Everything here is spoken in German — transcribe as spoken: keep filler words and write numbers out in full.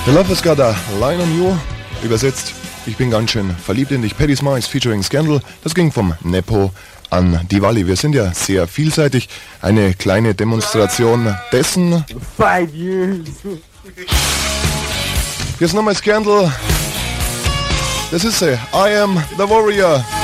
The Love Has Got a Line on You, übersetzt, ich bin ganz schön verliebt in dich, Paddy Smiles featuring Scandal, das ging vom Nepo an die Walli. Wir sind ja sehr vielseitig, eine kleine Demonstration dessen. Five years. Jetzt nochmal Scandal, das ist sie, I Am The Warrior.